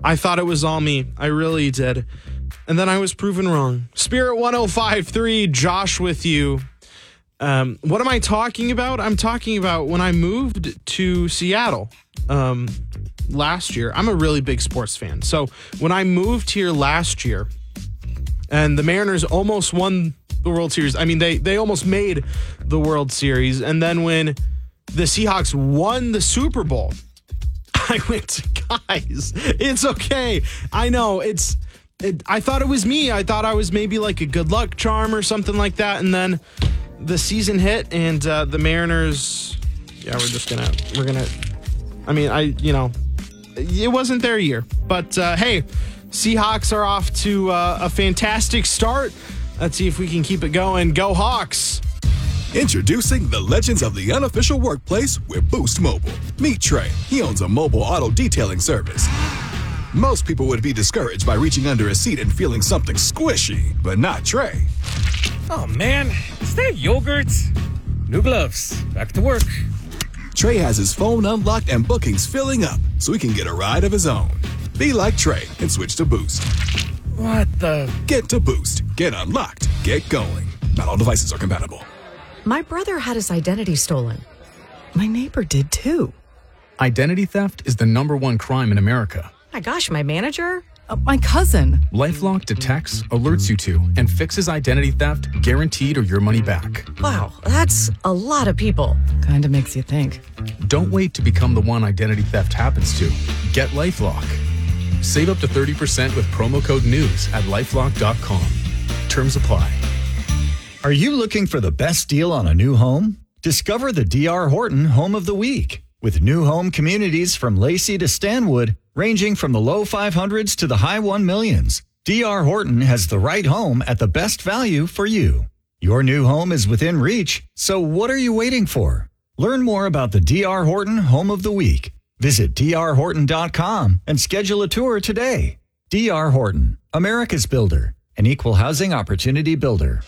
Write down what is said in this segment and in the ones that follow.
I thought it was all me. I really did. And then I was proven wrong. Spirit 105.3, Josh with you. What am I talking about? I'm talking about when I moved to Seattle last year. I'm a really big sports fan. So when I moved here last year and the Mariners almost won the World Series. I mean, they almost made the World Series. And then when the Seahawks won the Super Bowl, I went, guys, it's okay. I know I thought it was me. I thought I was maybe like a good luck charm or something like that. And then the season hit and the Mariners, it wasn't their year. But hey, Seahawks are off to a fantastic start. Let's see if we can keep it going. Go Hawks. Introducing the legends of the unofficial workplace with Boost Mobile. Meet Trey. He owns a mobile auto detailing service. Most people would be discouraged by reaching under a seat and feeling something squishy, but not Trey. Oh man, is that yogurt? New gloves. Back to work. Trey has his phone unlocked and bookings filling up so he can get a ride of his own. Be like Trey and switch to Boost. What the? Get to Boost. Get unlocked. Get going. Not all devices are compatible. My brother had his identity stolen. My neighbor did too. Identity theft is the #1 crime in America. My gosh, my manager? My cousin. LifeLock detects, alerts you to, and fixes identity theft, guaranteed or your money back. Wow, that's a lot of people. Kinda makes you think. Don't wait to become the one identity theft happens to. Get LifeLock. Save up to 30% with promo code NEWS at LifeLock.com. Terms apply. Are you looking for the best deal on a new home? Discover the D.R. Horton Home of the Week. With new home communities from Lacey to Stanwood, ranging from the low 500s to the high 1 millions, D.R. Horton has the right home at the best value for you. Your new home is within reach, so what are you waiting for? Learn more about the D.R. Horton Home of the Week. Visit drhorton.com and schedule a tour today. D.R. Horton, America's builder, an equal housing opportunity builder.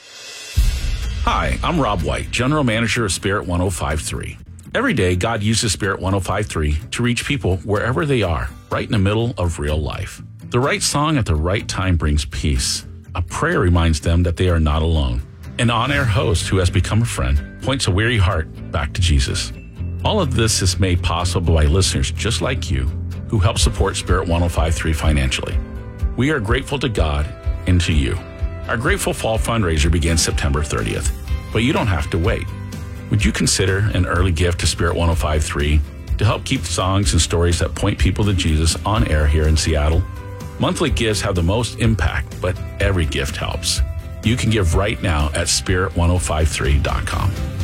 Hi, I'm Rob White, General Manager of Spirit 105.3. Every day, God uses Spirit 105.3 to reach people wherever they are, right in the middle of real life. The right song at the right time brings peace. A prayer reminds them that they are not alone. An on-air host who has become a friend points a weary heart back to Jesus. All of this is made possible by listeners just like you who help support Spirit 105.3 financially. We are grateful to God and to you. Our Grateful Fall fundraiser begins September 30th, but you don't have to wait. Would you consider an early gift to Spirit 105.3 to help keep songs and stories that point people to Jesus on air here in Seattle? Monthly gifts have the most impact, but every gift helps. You can give right now at spirit1053.com.